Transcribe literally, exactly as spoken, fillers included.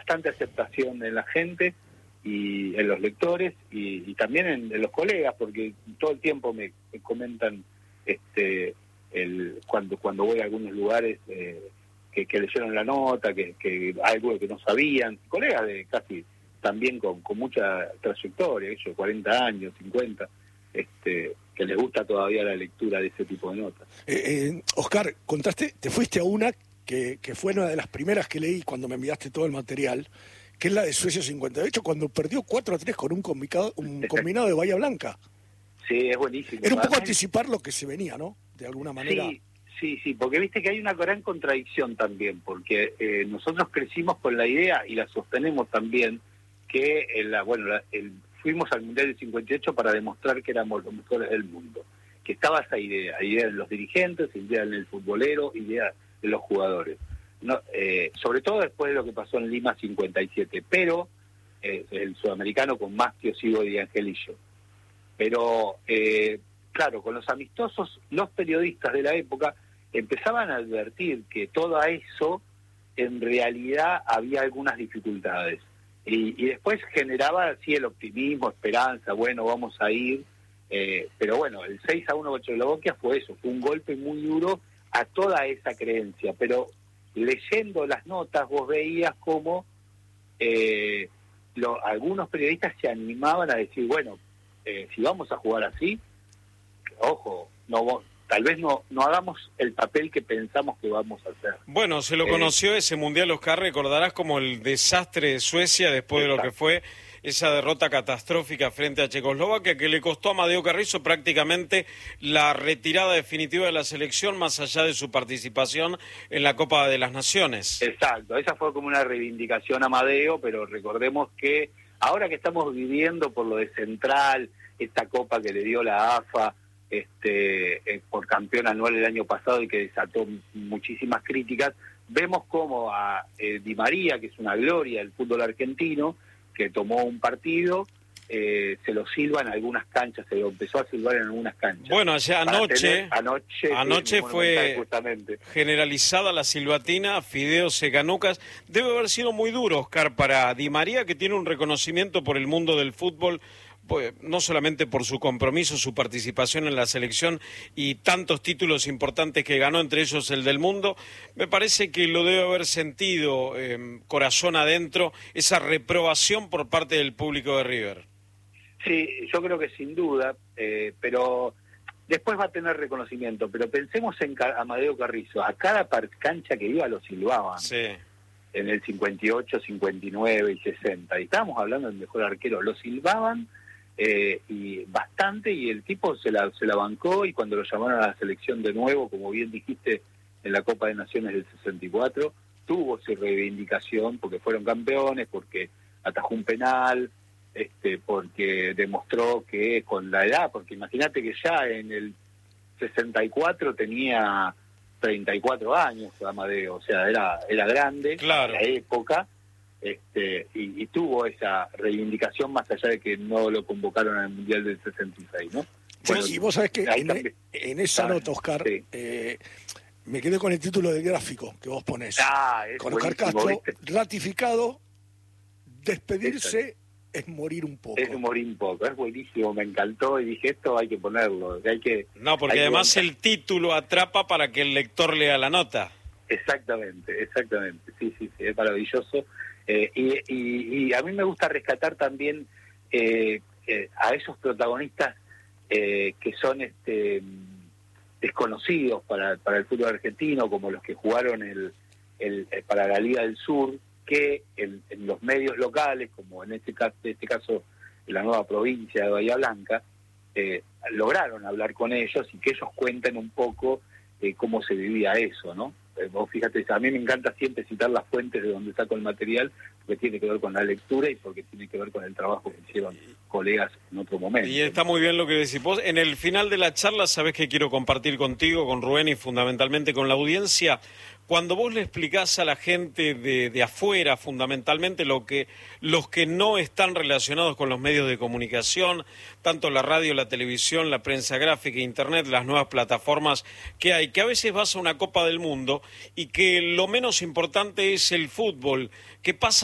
bastante aceptación en la gente y en los lectores y, y también en, en los colegas, porque todo el tiempo me, me comentan este el cuando cuando voy a algunos lugares eh, que, que leyeron la nota, que, que algo que no sabían, colegas de casi también con, con mucha trayectoria, ellos cuarenta años, cincuenta, este que les gusta todavía la lectura de ese tipo de notas. Eh, eh, Oscar, contaste, te fuiste a una que, que fue una de las primeras que leí cuando me enviaste todo el material, que es la de Suecia cincuenta y ocho, cuando perdió cuatro a tres con un combinado, un combinado de Bahía Blanca. Sí, es buenísimo. Era un poco Además, anticipar lo que se venía, ¿no? De alguna manera. Sí, sí, sí, porque viste que hay una gran contradicción también, porque eh, nosotros crecimos con la idea, y la sostenemos también, que en la, bueno, la, el, fuimos al Mundial del cincuenta y ocho para demostrar que éramos los mejores del mundo. Que estaba esa idea, idea en los dirigentes, idea en el futbolero, idea de los jugadores. No, eh, sobre todo después de lo que pasó en Lima cincuenta y siete, pero eh, el sudamericano con más que Osigo y Angelillo. Pero, eh, claro, con los amistosos, los periodistas de la época empezaban a advertir que todo eso, en realidad, había algunas dificultades. Y, y después generaba así el optimismo, esperanza, bueno, vamos a ir. Eh, pero bueno, el seis a uno con Checoslovaquia fue eso, fue un golpe muy duro a toda esa creencia. Pero leyendo las notas, vos veías como eh, lo, algunos periodistas se animaban a decir, bueno, Eh, si vamos a jugar así, ojo, no tal vez no no hagamos el papel que pensamos que vamos a hacer. Bueno, se lo eh, conoció ese Mundial, Oscar, recordarás como el desastre de Suecia después exacto. de lo que fue esa derrota catastrófica frente a Checoslovaquia, que le costó a Amadeo Carrizo prácticamente la retirada definitiva de la selección, más allá de su participación en la Copa de las Naciones. Exacto, esa fue como una reivindicación a Amadeo, pero recordemos que ahora que estamos viviendo por lo de Central, esta copa que le dio la A F A este, eh, por campeón anual el año pasado y que desató muchísimas críticas, vemos como a eh, Di María, que es una gloria del fútbol argentino, que tomó un partido, eh, se lo silba en algunas canchas, se lo empezó a silbar en algunas canchas. Bueno, allá anoche, tener, anoche, anoche fue justamente generalizada la silbatina, fideos secanucas. Debe haber sido muy duro, Oscar, para Di María, que tiene un reconocimiento por el mundo del fútbol, pues, no solamente por su compromiso, su participación en la selección y tantos títulos importantes que ganó, entre ellos el del mundo. Me parece que lo debe haber sentido eh, corazón adentro, esa reprobación por parte del público de River. Sí, yo creo que sin duda, eh, pero después va a tener reconocimiento. Pero pensemos en Amadeo Carrizo, a cada cancha que iba lo silbaban. Sí. En el cincuenta y ocho, cincuenta y nueve y sesenta. Y estábamos hablando del mejor arquero, lo silbaban eh, y bastante, y el tipo se la, se la bancó, y cuando lo llamaron a la selección de nuevo, como bien dijiste, en la Copa de Naciones del sesenta y cuatro, tuvo su reivindicación porque fueron campeones, porque atajó un penal, este porque demostró que con la edad, porque imagínate que ya en el sesenta y cuatro tenía treinta y cuatro años Amadeo, o sea, era era grande claro. en la época, este y, y tuvo esa reivindicación más allá de que no lo convocaron al Mundial del sesenta y seis, ¿no? Bueno, y vos sabés que en, también, en esa ¿sabes? nota, Oscar, sí. eh, me quedé con el título del gráfico que vos ponés. Ah, con Oscar Castro, ¿viste? Ratificado, despedirse... Exacto. Es morir un poco. Es morir un poco, es buenísimo, me encantó y dije, esto hay que ponerlo, hay que... No, porque además que... el título atrapa para que el lector lea la nota. Exactamente, exactamente, sí, sí, sí, es maravilloso. Eh, y, y, y a mí me gusta rescatar también eh, eh, a esos protagonistas eh, que son este desconocidos para, para el fútbol argentino, como los que jugaron el, el, el para la Liga del Sur, que en, en los medios locales, como en este caso, en este caso en la nueva provincia de Bahía Blanca, eh, lograron hablar con ellos y que ellos cuenten un poco eh, cómo se vivía eso, ¿no? Eh, vos fíjate, a mí me encanta siempre citar las fuentes de donde saco el material, porque tiene que ver con la lectura y porque tiene que ver con el trabajo que hicieron colegas en otro momento. Y está muy bien lo que decís vos. En el final de la charla, sabés que quiero compartir contigo, con Rubén y fundamentalmente con la audiencia. Cuando vos le explicás a la gente de, de afuera, fundamentalmente lo que los que no están relacionados con los medios de comunicación, tanto la radio, la televisión, la prensa gráfica, internet, las nuevas plataformas que hay, que a veces vas a una Copa del Mundo y que lo menos importante es el fútbol, que pasa